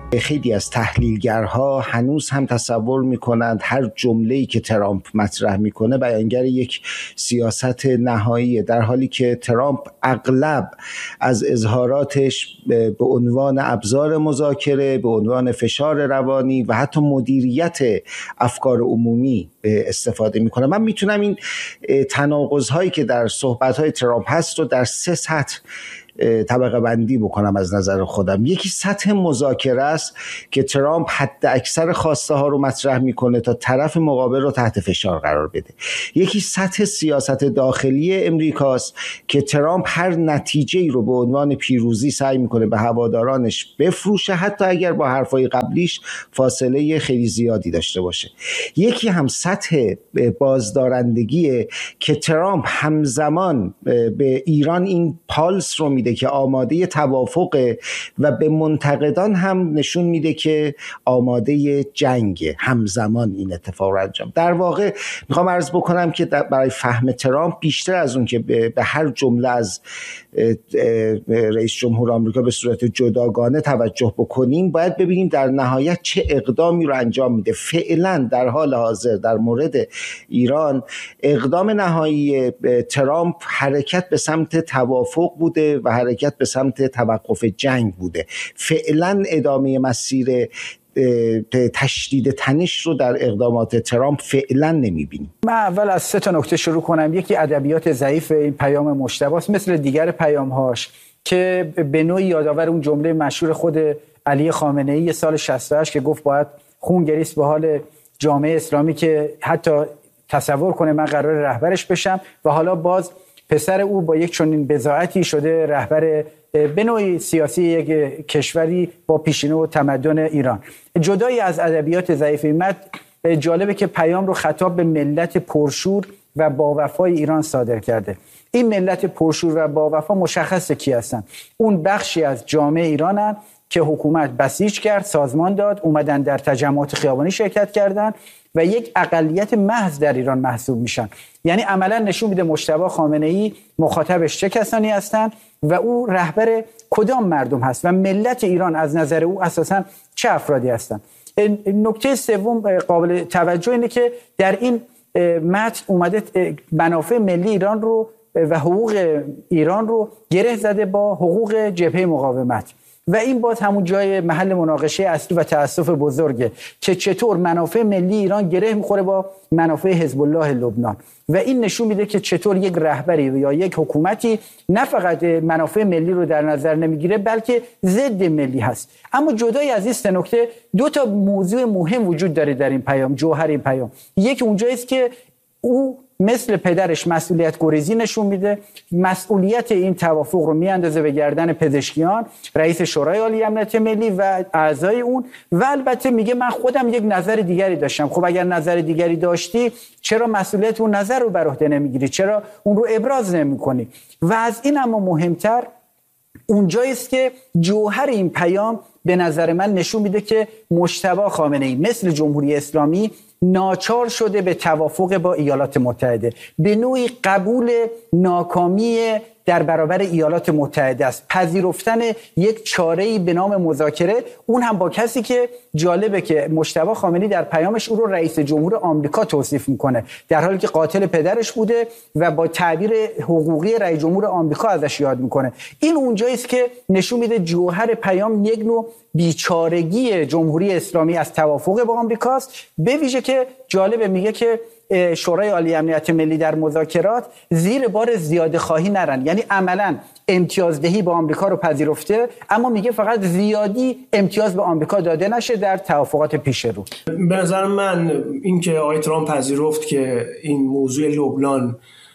خیلی از تحلیلگرها هنوز هم تصور میکنند هر جمله‌ای که ترامپ مطرح میکنه بیانگر یک سیاست نهاییه، در حالی که ترامپ اغلب از اظهاراتش به عنوان ابزار مذاکره، به عنوان فشار روانی و حتی مدیریت افکار عمومی استفاده میکنه. من میتونم این تناقض‌هایی که در صحبت‌های ترامپ هست رو در 3 سطح طبقه بندی بکنم از نظر خودم. یکی سطح مذاکره است که ترامپ حد اکثر خواسته ها رو مطرح میکنه تا طرف مقابل رو تحت فشار قرار بده. یکی سطح سیاست داخلی امریکاست که ترامپ هر نتیجه‌ای رو به عنوان پیروزی سعی میکنه به هوادارانش بفروشه، حتی اگر با حرفای قبلیش فاصله خیلی زیادی داشته باشه. یکی هم سطح بازدارندگیه که ترامپ همزمان به ایران این پالس رو میده که آماده توافق و به منتقدان هم نشون میده که آماده جنگ. همزمان این اتفاق رو انجام. در واقع میخوام عرض بکنم که برای فهم ترامپ بیشتر از اون که به هر جمله از رئیس جمهور آمریکا به صورت جداگانه توجه بکنیم، باید ببینیم در نهایت چه اقدامی رو انجام میده. فعلا در حال حاضر در مورد ایران اقدام نهایی ترامپ حرکت به سمت توافق بوده و حرکت به سمت توقف جنگ بوده. فعلا ادامه مسیر تشدید تنش رو در اقدامات ترامپ فعلا نمیبینیم. من اول از 3 نکته شروع کنم. یکی ادبیات ضعیف این پیام مجتبی است، مثل دیگر پیام‌هاش که به نوعی یادآور اون جمله مشهور خود علی خامنه‌ای سال 68 که گفت باید خون گریست به حال جامعه اسلامی که حتی تصور کنه من قرار رهبرش بشم، و حالا باز پسر او با یک چنین بضاعتی شده رهبر به نوعی سیاسی یک کشوری با پیشینه و تمدن ایران. جدایی از ادبیات ضعیف متن، جالبه که پیام رو خطاب به ملت پرشور و باوفای ایران صادر کرده. این ملت پرشور و باوفا مشخصه کی هستن. اون بخشی از جامعه ایرانن که حکومت بسیج کرد، سازمان داد، اومدن در تجمعات خیابانی شرکت کردن و یک اقلیت محض در ایران محسوب میشن. یعنی عملا نشون میده مجتبی خامنه‌ای مخاطبش چه کسانی هستند و او رهبر کدام مردم هست و ملت ایران از نظر او اساسا چه افرادی هستند. نکته سوم قابل توجه اینه که در این متن اومده منافع ملی ایران رو و حقوق ایران رو گره زده با حقوق جبهه مقاومت و این باز همون جای محل مناقشه اصلی و تأسف بزرگه که چطور منافع ملی ایران گره میخوره با منافع حزب الله لبنان و این نشون میده که چطور یک رهبری یا یک حکومتی نه فقط منافع ملی رو در نظر نمیگیره بلکه ضد ملی هست. اما جدای از این 3 نکته 2 تا موضوع مهم وجود داره در این پیام، جوهر این پیام. یک اونجاییست که او مثل پدرش مسئولیت گریزی نشون میده، مسئولیت این توافق رو میاندازه به گردن پزشکیان، رئیس شورای عالی امنیت ملی و اعضای اون و البته میگه من خودم یک نظر دیگری داشتم. خب اگر نظر دیگری داشتی چرا مسئولیت اون نظر رو بر عهده نمیگیری؟ چرا اون رو ابراز نمیکنی؟ و از این اما مهمتر اونجاییست که جوهر این پیام به نظر من نشون میده که مجتبی خامنه‌ای مثل جمهوری اسلامی ناچار شده به توافق با ایالات متحده، به نوعی قبول ناکامی در برابر ایالات متحده است، پذیرفتن یک چاره‌ای به نام مذاکره، اون هم با کسی که جالبه که مجتبی خامنه‌ای در پیامش او رو رئیس جمهور آمریکا توصیف میکنه، در حالی که قاتل پدرش بوده و با تعبیر حقوقی رئیس جمهور آمریکا ازش یاد میکنه. این اونجایی است که نشون میده جوهر پیام یک نوع بیچارگی جمهوری اسلامی از توافق با آمریکاست. به ویژه که جالبه میگه که شورای عالی امنیت ملی در مذاکرات زیر بار زیاده خواهی نرن، یعنی عملاً امتیازدهی با آمریکا رو پذیرفته اما میگه فقط زیادی امتیاز به آمریکا داده نشه در توافقات پیش رو. به نظر من اینکه آقای ترامپ پذیرفت که این موضوع لبنان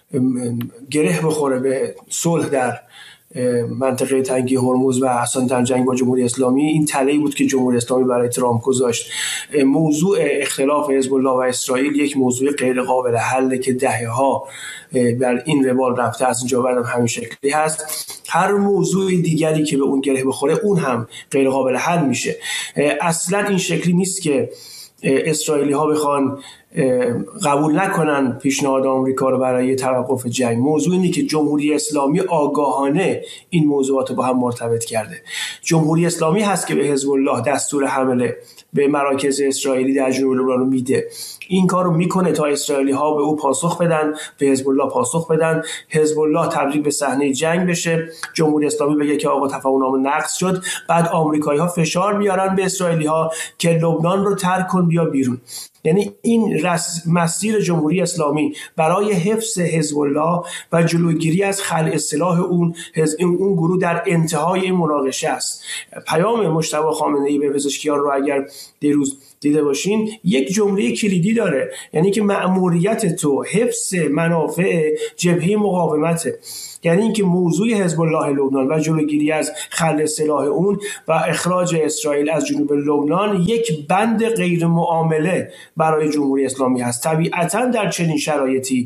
گره بخوره به صلح در منطقه تنگی هرمز و اصلا در جنگ با جمهوری اسلامی، این تله‌ای بود که جمهوری اسلامی برای ترامپ گذاشت. موضوع اختلاف حزب الله و اسرائیل یک موضوع غیر قابل حل که دهه‌ها بر این روال رفته، از اینجا بعدم همین شکلی هست. هر موضوع دیگری که به اون گره بخوره اون هم غیر قابل حل میشه. اصلا این شکلی نیست که اسرائیلی ها بخوان قبول نکنن پیشنهاد آمریکا رو برای توقف جنگ. موضوع اینه که جمهوری اسلامی آگاهانه این موضوعات رو با هم مرتبط کرده. جمهوری اسلامی هست که به حزب الله دستور حمله به مراکز اسرائیلی در جنوب لبنان رو میده. این کار رو میکنه تا اسرائیلی ها به او پاسخ بدن، به حزب الله پاسخ بدن، حزب الله تبدیل به صحنه جنگ بشه، جمهوری اسلامی بگه که آقا تفاهم نقض شد، بعد آمریکایی ها فشار بیارن به اسرائیلی ها که لبنان رو ترک کن بیا بیرون. یعنی این مسیر جمهوری اسلامی برای حفظ حزب الله و جلوگیری از خلع سلاح اون گروه در انتهای این مناقشه است. پیام مجتبی خامنه‌ای به پزشکیان رو اگر دیروز دیده باشین یک جمله کلیدی داره، یعنی که مأموریت تو حفظ منافع جبهه مقاومته. یعنی اینکه موضوع حزب الله لبنان و جلوگیری از خلع سلاح اون و اخراج اسرائیل از جنوب لبنان یک بند غیر معامله برای جمهوری اسلامی هست. طبیعتاً در چنین شرایطی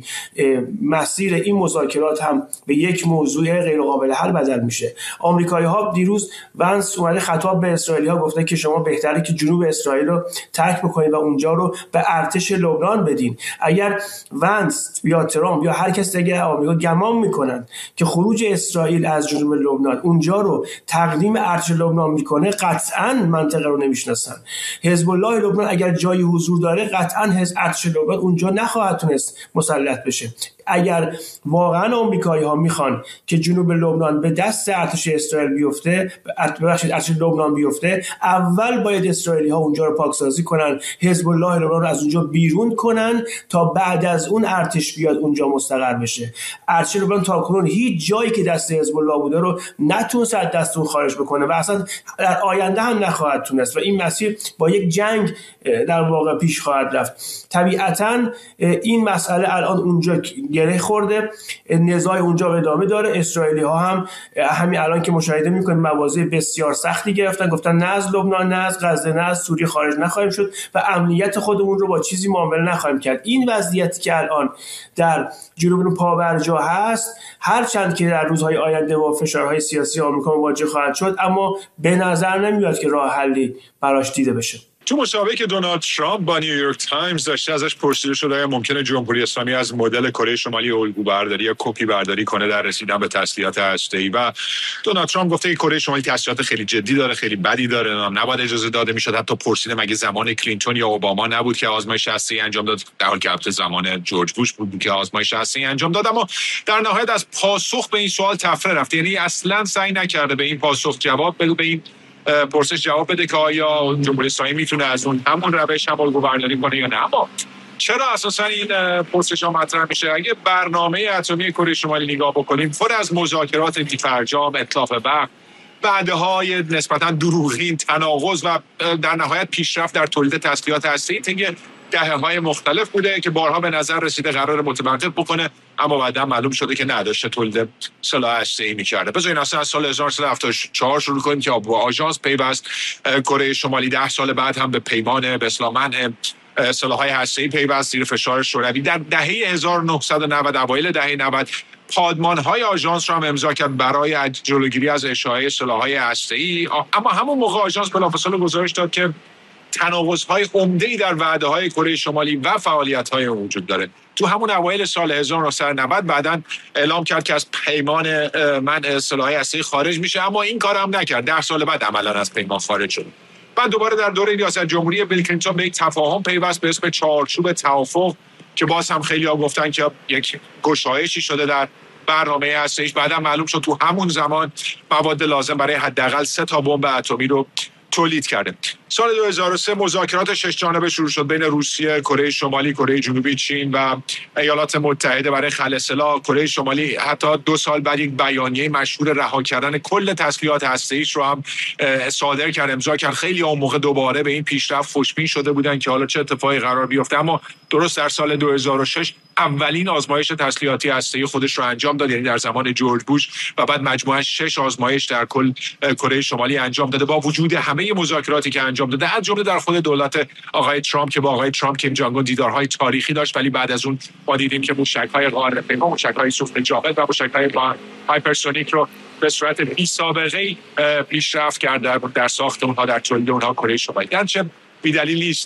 مسیر این مذاکرات هم به یک موضوع غیر قابل حل بدل میشه. آمریکایی‌ها دیروز ونس اومده خطاب به اسرائیلی‌ها گفته که شما بهتره که جنوب اسرائیل رو ترک بکنید و اونجا رو به ارتش لبنان بدین. اگر ونس یا ترامپ یا هر کس دیگه آمریکا گمان میکنن که خروج اسرائیل از جنوب لبنان اونجا رو تقدیم ارتش لبنان میکنه، قطعاً منطقه رو نمیشناسن. حزب الله لبنان اگر جایی حضور داره، قطعاً ارتش لبنان اونجا نخواهد تونست مسلط بشه. اگر واقعاً آمریکایی‌ها میخوان که جنوب لبنان به دست ارتش اسرائیل بیفته، ارتش لبنان بیفته، اول باید اسرائیلی‌ها اونجا رو پاکسازی کنن، حزب الله لبنان رو از اونجا بیرون کنن تا بعد از اون ارتش بیاد اونجا مستقر بشه. ارتش لبنان تاکنون هیچ جایی که دست حزب الله بوده رو نتونست از دست اون خارج بکنه و اصلا در آینده هم نخواهد تونست و این مسیر با یک جنگ در واقع پیش خواهد رفت. طبیعتاً این مسئله الان اونجا گره خورده، نزاع اونجا ادامه داره. اسرائیلی ها هم همین الان که مشاهده میکنیم مواضع بسیار سختی گرفتن، گفتن نه از لبنان، نه از غزه، نه از سوریه خارج نخواهیم شد و امنیت خودمون رو با چیزی معامله نخواهیم کرد. این وضعیتی که الان در جنوب پابرجا هست، هرچند که در روزهای آینده با فشارهای سیاسی آمریکا مواجه خواهد شد، اما به نظر نمیاد که راه حلی براش دیده بشه. تو مسابقه که دونالد ترامپ با نیویورک تایمز داشته ازش پرسیده شده آیا ممکنه جمهوری اسلامی از مدل کره شمالی الگو برداری یا کپی برداری کنه در رسیدن به تسلیحات هسته‌ای و دونالد ترامپ گفته که کره شمالی تسلیحات خیلی جدی داره، خیلی بدی داره، نباید اجازه داده میشد. حتی پرسیده مگه زمان کلینتون یا اوباما نبود که آزمایش هسته‌ای انجام داد، در حالی که البته زمان جورج بوش بود که آزمایش هسته‌ای انجام داد. اما در نهایت از پاسخ به این سوال تفره رفت، یعنی اصلا سعی نکرده به این پاسخ جواب بده، به این پرسش جواب بده که آیا جمهوری اسلامی میتونه از اون همون روش هم الگو برداری کنه یا نه. اما چرا اساسا این پرسش ها مطرح میشه؟ اگه برنامه اتمی کره شمالی نگاه بکنیم، پر از مذاکرات بی‌فرجام، اتلاف وقت، وعده‌های نسبتا دروغین، تناقض و در نهایت پیشرفت در تولید تسلیحات هسته‌ای طی دهه‌های مختلف بوده که بارها به نظر رسیده قرار متوقف بکنه، اما بعدا معلوم شده که نداشته تولید سلاح هسته‌ای می‌کرده. بذارین اصلا از سال 1374 شروع کنیم که با آژانس پیوست کره شمالی، 10 سال بعد هم به پیمان به اصطلاح منع سلاح‌های هسته‌ای پیوست زیر فشار شوروی. در دهه 1990 اوایل دهه 90 پادمان‌های آژانس را هم امضا کرد برای جلوگیری از اشاعه سلاح‌های هسته‌ای، اما همون موقع آژانس بلافاصله گزارش داد که تناقض‌های عمده‌ای در وعده‌های کره شمالی و فعالیت‌های وجود داره. تو همون اوایل سال 1990 بعداً اعلام کرد که از پیمان منع سلاح‌های هسته‌ای خارج میشه، اما این کار هم نکرد. 10 سال بعد عملاً از پیمان خارج شد. بعد دوباره در دوره ریاست جمهوری بیل کلینتون به یک تفاهم پیوست به اسم چارچوب توافق که باز هم خیلی‌ها گفتن که یک گشایشی شده در برنامه هسته‌ایش. بعداً معلوم شد تو همون زمان مواد لازم برای حداقل 3 تا بمب اتمی رو تولید کرده. سال 2003 مذاکرات 6 جانبه شروع شد بین روسیه، کره شمالی، کره جنوبی، چین و ایالات متحده برای خلع سلاح. کره شمالی حتی 2 سال بعد یک بیانیه مشهور رها کردن کل تسلیحات هسته‌ایش رو هم صادر کرد، امضا کرد. خیلی اون موقع دوباره به این پیشرفت خوشبین شده بودن که حالا چه اتفاقی قرار بیفته، اما درست در سال 2006 اولین آزمایش تسلیحاتی هسته‌ای خودش رو انجام داد، یعنی در زمان جورج بوش، و بعد مجموعاً 6 آزمایش در کل کره شمالی انجام داده با وجود همه مذاکراتی که انجام داده، از جمله در خود دولت آقای ترامپ که با آقای ترامپ کیم جانگ اون دیدارهای تاریخی داشت، ولی بعد از اون ما دیدیم که موشک‌های قاره پیما، موشک‌های سوخت جامد و موشک‌های هایپرسونیک رو به صورت بی سابقه پیشرفت کرده در ساخت اونها، در تولید اونها کره شمالی. گرچه بی‌دلیل نیست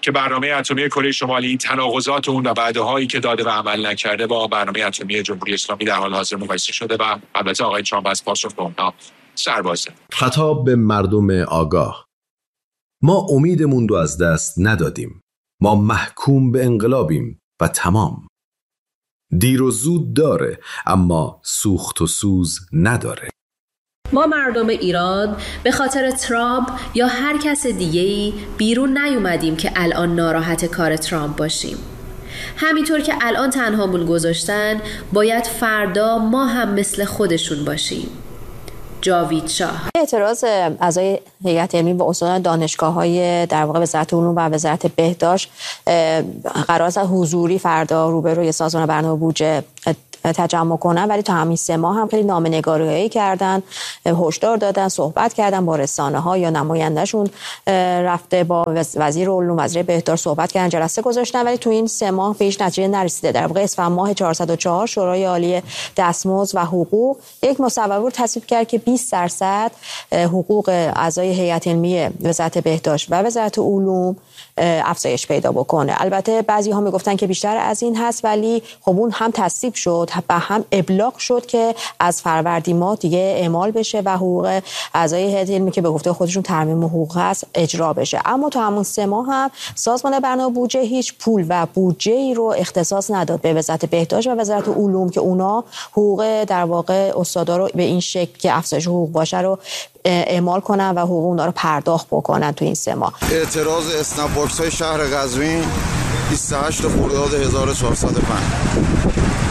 که برنامه اتمی کره شمالی، این تناقضات اون و وعده‌هایی که داده و عمل نکرده با برنامه اتمی جمهوری اسلامی در حال حاضر مقایسه شده و البته آقای ترامپ از پاسخ به اونها سربازه. خطاب به مردم آگاه: ما امیدمون رو از دست ندادیم. ما محکوم به انقلابیم و تمام. دیر و زود داره اما سوخت و سوز نداره. ما مردم ایران به خاطر ترامپ یا هر کس دیگه‌ای بیرون نیومدیم که الان ناراحت کار ترامپ باشیم. همینطور که الان تنهامون گذاشتن، باید فردا ما هم مثل خودشون باشیم. جاوید شاه. اعتراض اعضای هیئت علمی و استادان دانشگاه‌های در واقع وزارت علوم و وزارت بهداشت قرار است حضوری فردا روبروی سازمان برنامه بودجه تجمع کنن، ولی تا همین 3 ماه هم خیلی نامه‌نگاری‌هایی کردن، هشدار دادن، صحبت کردن با رسانه‌ها یا نمایندهشون رفته با وزیر علوم، وزیر بهداشت صحبت کردن، جلسه گذاشتن، ولی تو این 3 ماه به هیچ نتیجه نرسیده. در واقع اسفند ماه 404 شورای عالی دستمزد و حقوق یک مصوبه تصویب کرد که 20% حقوق اعضای هیئت علمی وزارت بهداشت و وزارت علوم افزایش پیدا بکنه. البته بعضی‌ها میگفتن که بیشتر از این هست، ولی خب اون هم تصویب شد و هم ابلاغ شد که از فروردین ماه دیگه اعمال بشه و حقوق اعضای هیئت علمی که به گفته خودشون ترمیم حقوق هست اجرا بشه. اما تو همون 3 ماه هم سازمان برنامه بودجه هیچ پول و بودجه‌ای رو اختصاص نداد به وزارت بهداشت و وزارت علوم که اونا حقوق در واقع استادا رو به این شکل که افزایش حقوق باشه رو اعمال کنن و حقوق اونا رو پرداخت بکنن تو این 3 ماه. اعتراض اسنپ باکس های شهر قزوین 28 خرداد 1405.